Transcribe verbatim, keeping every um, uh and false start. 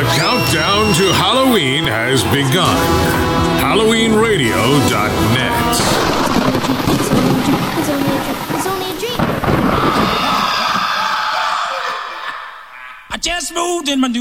The countdown to Halloween has begun. Halloween Radio dot net. It's only a dream. It's only a dream. I just moved in my new